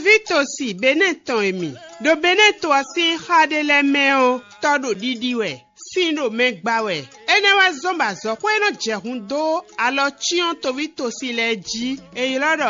Vito si Benetton emi. Do Benetton si khade le meo todo didiwe. Sindo megbawe. Enewa zomba zo kweno jehundo alo chion to Vito si leji e ilodo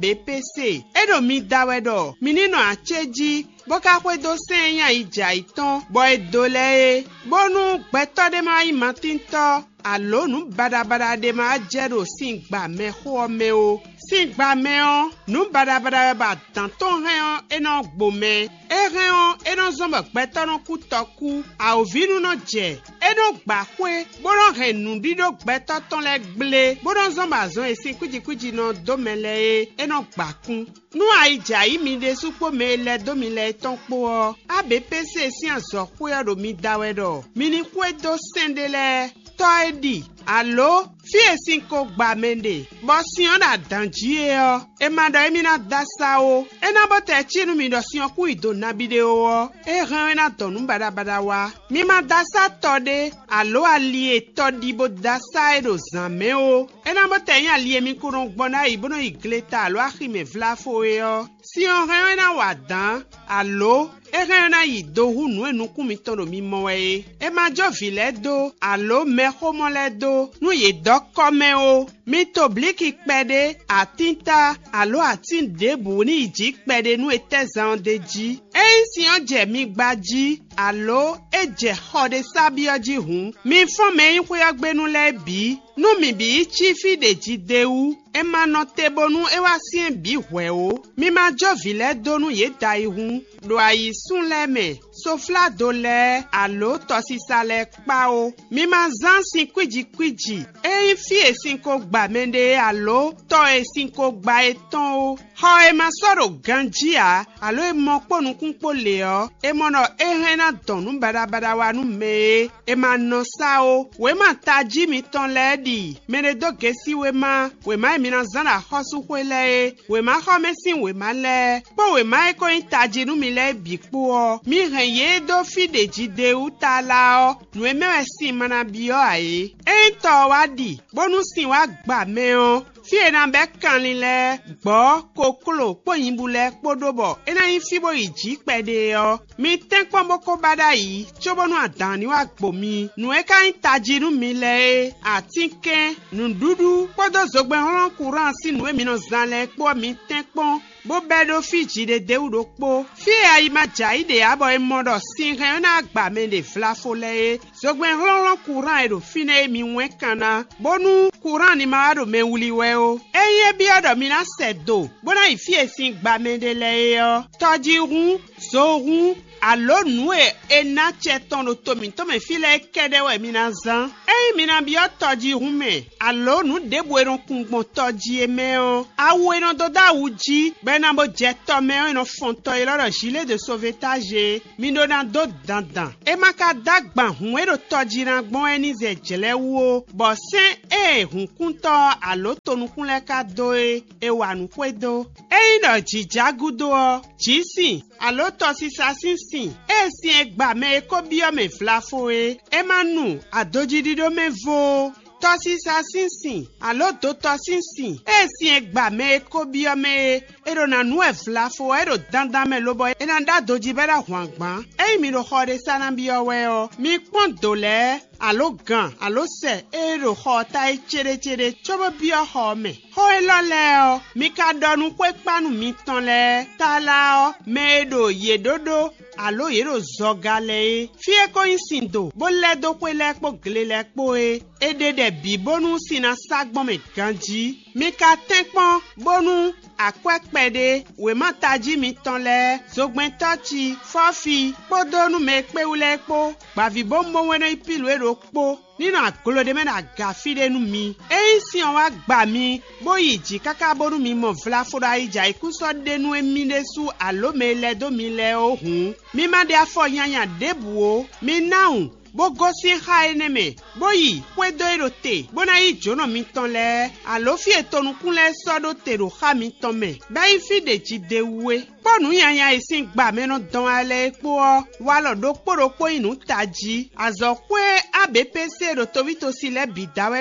ABPC. Edo mi dawedo. Minino acheji. Boka kwe do senya ija iton. Boy dole. Bonu gbeto de ma imatinto. Alo nu badabada de ma jero singba me ho me o. Singba me o. Nu badabada ba tanton reon enon gbome. E reon enon zomba gbeto non kutoku. A ovinu no je. Enon gba kwe. Bonon renu dido gbeto ton le gle. Bonon zomba zon esi kuji no domele enon gba kun. Nu aija imi de supo me le domile ton po. ABPC si anzo kwe do mi dawedo. Mini kwe do sendele. Toedi. Allo? Fie sinko gba mende. Bosi yon da danjie yo. E mado emi na dasa o. E na bote chinu mi do si yon ku ido na video o. E ren na tonu bada wa. Mi ma dasa tode. Allo alie todi bo dasa e do zame o. E na bote yon alie mi kuron gbona ibono igleta allo akime vlafo e yo. Si yon ren na wadan. Allo? E ren na yi do hu nu enu kumitono mi moe. E ma jo vile do. Allo me homo le do. Nu ye dokome o. Mi to bliki kpede. Atinta. Allo atin debu ni iji kpede nu etezan deji. E si yon je mi gbaji. Allo e je hode sabioji hun. Mi fome yin kwe gbenu le bi. Nu mi bi chifi deji deu. E ma no tebonu e wa sien bi hwe o. Mi ma jo vile do nu ye dai hun. Do ayi sun le me. Sofla do le. Allo tosi sale kpa o. Mi ma zan sin kwiji. E yin fi e sin ko gba mende allo. To e sin ko gba eton o. Ho e ma soro ganji a. Allo e mo ponu kunpo le o. E mono e rena donu bada wa nu me. E ma no sa o. We ma taji mi ton le di. Mene do gesi we ma e mi na zan a hosu kwele. We ma ho me sin we ma le. Po we ma e ko yin taji nu mi le bikpo o. Mi ren ye do fi de jide u tala o. Nu e mewe sin mana biyo aye. E to wadi. Bonu sin wa gba me o. Fie na be kanli le. Gbo koklo po yimbule podobo. E na yin fibo iji pede yo. Mi tenkpo moko bada yi. Chobonu adani wa gbo mi. Nu e ka yin taji nu mi le. Atinke. Nu dudu. Podo zogbe hon kuran si nu e mi no zan le. Po mi tenkpo. Bo bedo fiji de deudo po. Fie a ima jaide abo e modo sin ren na gba me de flafo le. Zogben ron kuran e do fine mi wen kana. Bonu kuran ni ma do me wuli we o. Eye bi odo mi na sedo. Bona ifie sin gba me de le yo. Toji run, so run. Allo nou e na cheton no to me file kede we mi na zan. E mi na biyo toji rume. Allo nou debwe ron kungbon toji e me o. Awe non do da uji. Ben na bo jeto me o no fonto e loro gilet de sauvetage. Mi do na do dandan. E maka dagban hun e do toji na gbon e ni ze jele wo. Bo sen e hun kunto allo to nu kun le ka do e wa nu kwedo. E ino jija gudo o. Jisi. Allo to si sa sin. E si e gba me e ko biyo me flafo e. E manu adoji dido me vo. Tosi sa sinsin. Allo do tosinsin. E si e gba me e ko biyo me e do na nu e flafo e do dandan me lobo e nan da doji beda huangban. E mi do khode sa nan biyo we o. Mi pon dole. Allo gan, allo se, e do ho ta e chere chobo biyo ho me. Ho e lo le o, mi ka donu kwe panu mi ton le. Tala o, me do ye dodo, allo ye do zogale e. Fie ko insindo, bo le do kwe lekpo gle lekpo e. E de bi bonu sina sagbon me ganji. Mi ka tenkpon, bonu, akwek pede, we ma taji mi ton le. Zogben tochi, fofi, podonu me kpe u lekpo. Bavi bombo weno ipilu e do kpo. Nino akolo de men a gafi de nu mi. E si on wa gba mi. Boyi ji kaka bonu mi mo vla foda ija ikuso de nu e mi de su alo me le do mi le o hun. Mi ma de afo yanya debu o. Mi naun. Bo gosi ha eneme. Boyi, kwe do erote. Bona yi jono mi ton le. Alo fi etonu kun le sodo te do ha mi ton me. Ba yi fi de ji de we. Ponu yanya isin gba meno don ale po. Walo do poro po inu taji. Azo kwe ABPC do tovito si le bidawe do.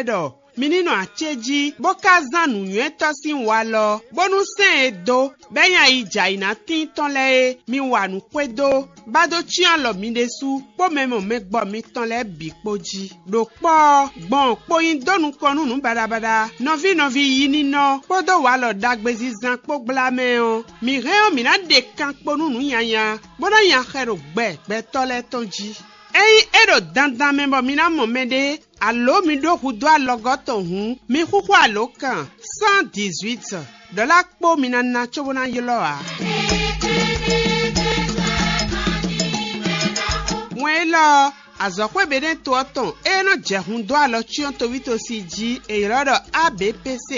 minino acheji boka zanu yue tosi walo bonu sen edo benya ija ina tin tonle mi wanu kwedo bado chian lo mi desu po memo megbo mi tonle bipoji do po gbon poyin donu konu nu badabada novi yini no podo walo dagbezi zan po blame o mi re mi na de kan ponu nu yanya bona yan khero gbe tole tonji Ei edo dandan membo mina momede allo mi do hudo alogoto hun mi huhu alokan 118 dola po mina na chobona yeloa Mwelo azokwe beden to oton eno jehun do alo chion to wito si ji e rodo ABPC